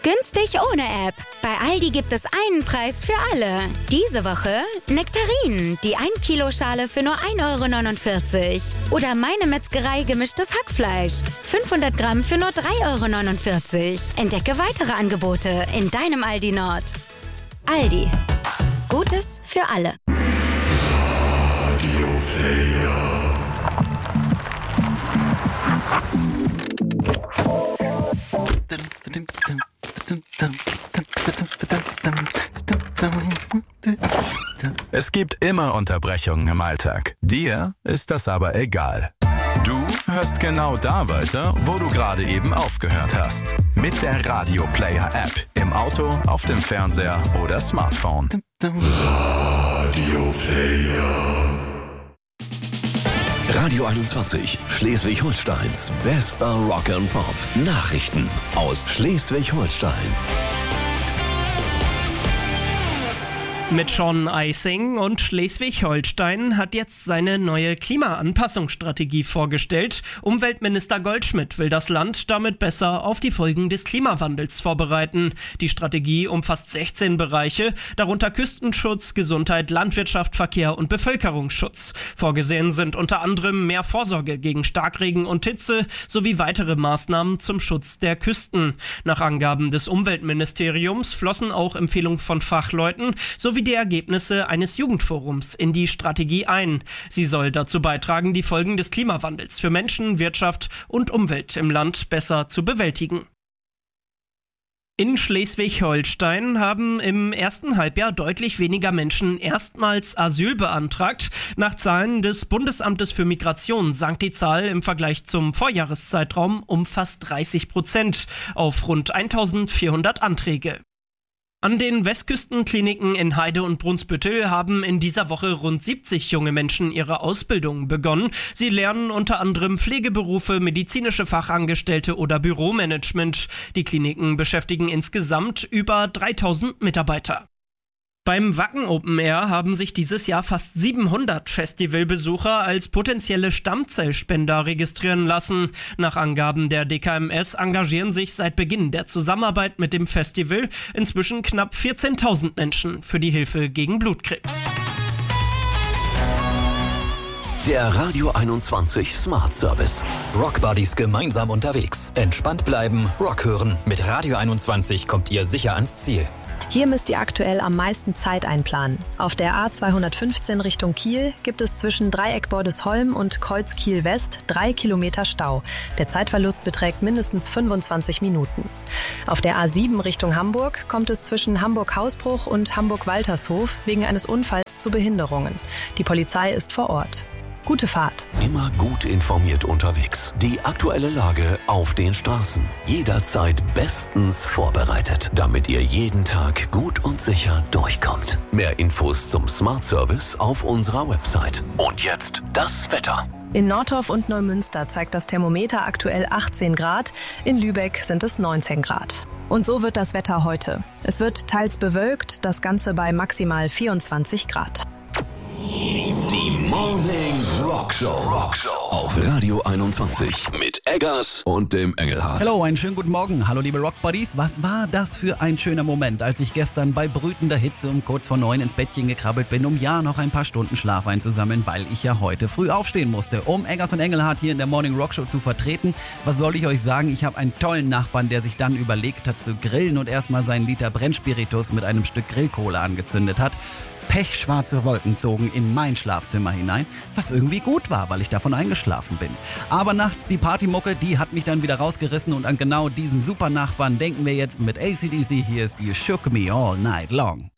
Günstig ohne App. Bei Aldi gibt es einen Preis für alle. Diese Woche Nektarinen, die 1 Kilo Schale für nur 1,49 €. Oder Meine Metzgerei gemischtes Hackfleisch. 500 Gramm für nur 3,49 €. Entdecke weitere Angebote in deinem Aldi Nord. Aldi. Gutes für alle. Radio Player. Es gibt immer Unterbrechungen im Alltag. Dir ist das aber egal. Du hörst genau da weiter, wo du gerade eben aufgehört hast. Mit der Radio Player App. Im Auto, auf dem Fernseher oder Smartphone. Radio Player. Radio 21, Schleswig-Holsteins bester Rock and Pop. Nachrichten aus Schleswig-Holstein. Mit Sean Eising und Schleswig-Holstein hat jetzt seine neue Klimaanpassungsstrategie vorgestellt. Umweltminister Goldschmidt will das Land damit besser auf die Folgen des Klimawandels vorbereiten. Die Strategie umfasst 16 Bereiche, darunter Küstenschutz, Gesundheit, Landwirtschaft, Verkehr und Bevölkerungsschutz. Vorgesehen sind unter anderem mehr Vorsorge gegen Starkregen und Hitze sowie weitere Maßnahmen zum Schutz der Küsten. Nach Angaben des Umweltministeriums flossen auch Empfehlungen von Fachleuten sowie die Ergebnisse eines Jugendforums in die Strategie ein. Sie soll dazu beitragen, die Folgen des Klimawandels für Menschen, Wirtschaft und Umwelt im Land besser zu bewältigen. In Schleswig-Holstein haben im ersten Halbjahr deutlich weniger Menschen erstmals Asyl beantragt. Nach Zahlen des Bundesamtes für Migration sank die Zahl im Vergleich zum Vorjahreszeitraum um fast 30% auf rund 1400 Anträge. An den Westküstenkliniken in Heide und Brunsbüttel haben in dieser Woche rund 70 junge Menschen ihre Ausbildung begonnen. Sie lernen unter anderem Pflegeberufe, medizinische Fachangestellte oder Büromanagement. Die Kliniken beschäftigen insgesamt über 3000 Mitarbeiter. Beim Wacken Open Air haben sich dieses Jahr fast 700 Festivalbesucher als potenzielle Stammzellspender registrieren lassen. Nach Angaben der DKMS engagieren sich seit Beginn der Zusammenarbeit mit dem Festival inzwischen knapp 14.000 Menschen für die Hilfe gegen Blutkrebs. Der Radio 21 Smart Service. Rock Buddies gemeinsam unterwegs. Entspannt bleiben, Rock hören. Mit Radio 21 kommt ihr sicher ans Ziel. Hier müsst ihr aktuell am meisten Zeit einplanen. Auf der A215 Richtung Kiel gibt es zwischen Dreieckbordesholm und Kreuz Kiel West 3 Kilometer Stau. Der Zeitverlust beträgt mindestens 25 Minuten. Auf der A7 Richtung Hamburg kommt es zwischen Hamburg-Hausbruch und Hamburg-Waltershof wegen eines Unfalls zu Behinderungen. Die Polizei ist vor Ort. Gute Fahrt. Immer gut informiert unterwegs. Die aktuelle Lage auf den Straßen. Jederzeit bestens vorbereitet, damit ihr jeden Tag gut und sicher durchkommt. Mehr Infos zum Smart Service auf unserer Website. Und jetzt das Wetter. In Nordorf und Neumünster zeigt das Thermometer aktuell 18 Grad, in Lübeck sind es 19 Grad. Und so wird das Wetter heute. Es wird teils bewölkt, das Ganze bei maximal 24 Grad. Die Morning Rock Show auf Radio 21 mit Eggers und dem Engelhardt. Hallo, einen schönen guten Morgen. Hallo liebe Rock Buddies. Was war das für ein schöner Moment, als ich gestern bei brütender Hitze um kurz vor 9 ins Bettchen gekrabbelt bin, um ja noch ein paar Stunden Schlaf einzusammeln, weil ich ja heute früh aufstehen musste, um Eggers und Engelhardt hier in der Morning Rock Show zu vertreten. Was soll ich euch sagen? Ich habe einen tollen Nachbarn, der sich dann überlegt hat zu grillen und erstmal seinen Liter Brennspiritus mit einem Stück Grillkohle angezündet hat. Pechschwarze Wolken zogen in mein Schlafzimmer hinein, was irgendwie gut war, weil ich davon eingeschlafen bin. Aber nachts die Partymucke, die hat mich dann wieder rausgerissen und an genau diesen super Nachbarn denken wir jetzt mit AC/DC. Hier ist You Shook Me All Night Long.